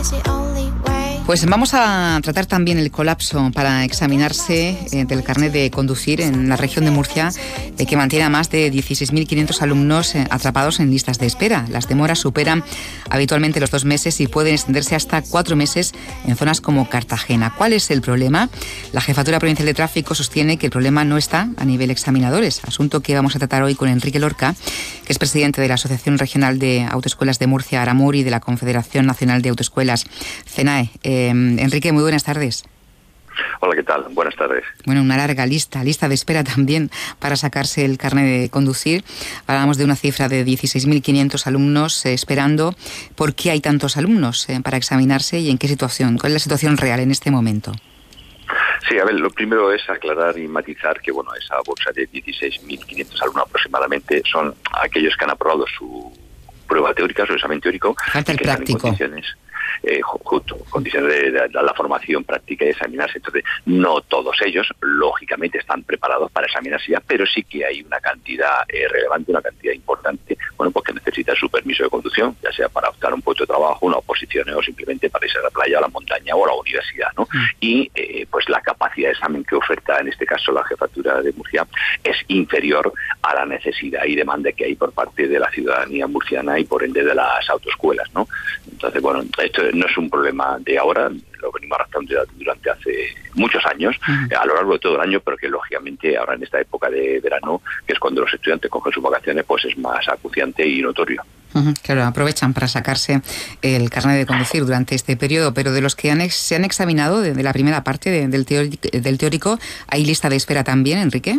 Pues vamos a tratar también el colapso para examinarse del carnet de conducir en la región de Murcia, que mantiene a más de 16.500 alumnos atrapados en listas de espera. Las demoras superan habitualmente los 2 meses y pueden extenderse hasta 4 meses en zonas como Cartagena. ¿Cuál es el problema? La Jefatura Provincial de Tráfico sostiene que el problema no está a nivel examinadores, asunto que vamos a tratar hoy con Enrique Lorca, que es presidente de la Asociación Regional de Autoescuelas de Murcia, Aramur, y de la Confederación Nacional de Autoescuelas, CENAE. Enrique, muy buenas tardes. Hola, ¿qué tal? Buenas tardes. Bueno, una larga lista de espera también para sacarse el carnet de conducir. Hablamos de una cifra de 16.500 alumnos esperando. ¿Por qué hay tantos alumnos para examinarse y en qué situación? ¿Cuál es la situación real en este momento? Sí, a ver, lo primero es aclarar y matizar que, bueno, esa bolsa de 16.500 alumnos aproximadamente son aquellos que han aprobado su prueba teórica, su examen teórico. Falta el práctico. Justo, condiciones de la formación práctica y examinarse. Entonces, no todos ellos, lógicamente, están preparados para examinarse ya, pero sí que hay una cantidad relevante, una cantidad importante, bueno, pues que necesita su permiso de conducción, ya sea para optar a un puesto de trabajo, una oposición o simplemente para irse a la playa, a la montaña o a la universidad, ¿no? Y pues la capacidad de examen que oferta, en este caso, la Jefatura de Murcia, es inferior a la necesidad y demanda que hay por parte de la ciudadanía murciana y por ende de las autoescuelas, ¿no? Entonces, bueno, esto no es un problema de ahora, lo venimos arrastrando durante hace muchos años, a lo largo de todo el año, pero que lógicamente ahora en esta época de verano, que es cuando los estudiantes cogen sus vacaciones, pues es más acuciante y notorio. Claro, aprovechan para sacarse el carnet de conducir durante este periodo, pero de los que se han examinado de la primera parte del teórico, ¿hay lista de espera también, Enrique?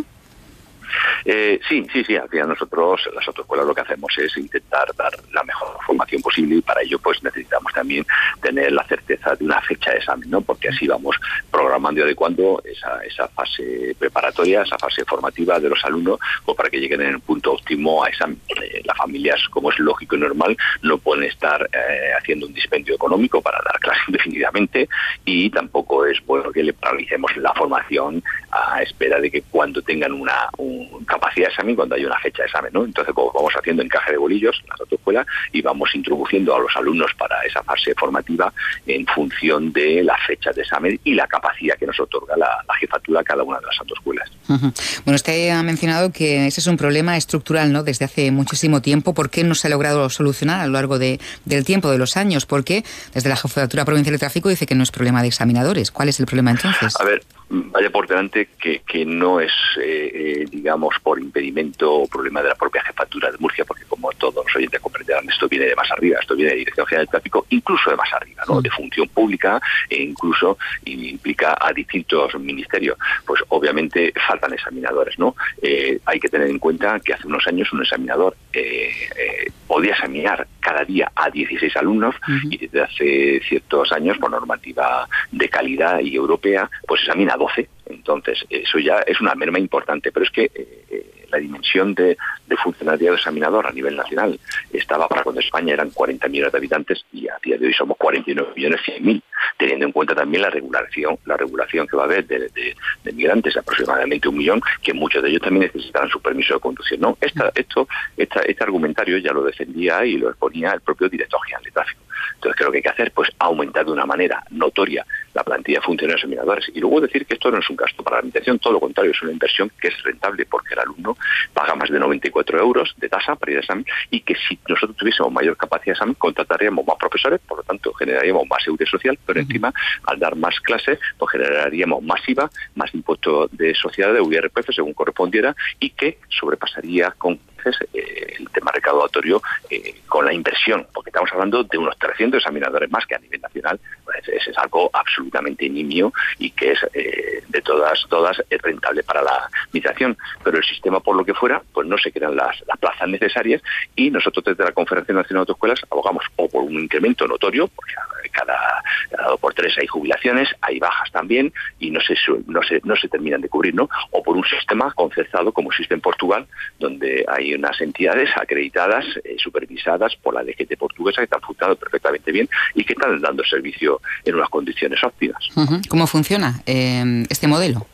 Sí. Al final nosotros, las autoescuelas, lo que hacemos es intentar dar la mejor formación posible y para ello pues necesitamos también tener la certeza de una fecha de examen, ¿no? Porque así vamos programando y adecuando esa fase preparatoria, esa fase formativa de los alumnos, pues para que lleguen en el punto óptimo a examen. Las familias, como es lógico y normal, no pueden estar haciendo un dispendio económico para dar clases indefinidamente y tampoco es bueno que le paralicemos la formación a espera de que cuando tengan una capacidad de examen, cuando hay una fecha de examen, ¿no? Entonces, pues, vamos haciendo encaje de bolillos en las autoescuelas y vamos introduciendo a los alumnos para esa fase formativa en función de la fecha de examen y la capacidad que nos otorga la jefatura a cada una de las autoescuelas. Bueno, usted ha mencionado que ese es un problema estructural, ¿no? Desde hace muchísimo tiempo. ¿Por qué no se ha logrado solucionar a lo largo del tiempo, de los años? Porque desde la Jefatura Provincial de Tráfico dice que no es problema de examinadores. ¿Cuál es el problema entonces? A ver, vaya por delante que no es, digamos, por impedimento o problema de la propia Jefatura de Murcia, porque como todos los oyentes comprenderán, esto viene de más arriba, esto viene de Dirección General de Tráfico, incluso de más arriba, ¿no? De función pública e incluso implica a distintos ministerios. Pues obviamente faltan examinadores, ¿no? Hay que tener en cuenta que hace unos años un examinador podía examinar cada día a 16 alumnos y desde hace ciertos años, por normativa de calidad y europea, pues examina 12. Entonces, eso ya es una merma importante, pero es que la dimensión de funcionariado examinador a nivel nacional estaba para cuando España eran 40 millones de habitantes y a día de hoy somos 49.100.000, teniendo en cuenta también la regulación que va a haber de migrantes, aproximadamente 1 millón, que muchos de ellos también necesitarán su permiso de conducir, ¿no? Este argumentario ya lo defendía y lo exponía el propio director general de tráfico. Entonces, ¿qué es lo que hay que hacer? Pues aumentar de una manera notoria la plantilla de funcionarios examinadores. Y luego decir que esto no es un gasto para la administración, todo lo contrario, es una inversión que es rentable porque el alumno paga más de 94 euros de tasa para ir a examen y que si nosotros tuviésemos mayor capacidad de examen, contrataríamos más profesores, por lo tanto generaríamos más seguridad social, pero encima, al dar más clases, pues generaríamos más IVA, más impuesto de sociedad, de IRPF, según correspondiera, y que sobrepasaría con el tema recaudatorio con la inversión, porque estamos hablando de unos 300 examinadores más que a nivel nacional, pues es algo absolutamente nimio y que es de todas es rentable para la administración, pero el sistema por lo que fuera, pues no se crean las plazas necesarias y nosotros desde la Confederación Nacional de Autoescuelas abogamos o por un incremento notorio, porque cada 2 por 3 hay jubilaciones, hay bajas también y no se terminan de cubrir, ¿no? O por un sistema concertado como existe en Portugal, donde hay unas entidades acreditadas, supervisadas por la DGT portuguesa que están funcionando perfectamente bien y que están dando servicio en unas condiciones óptimas. ¿Cómo funciona este modelo?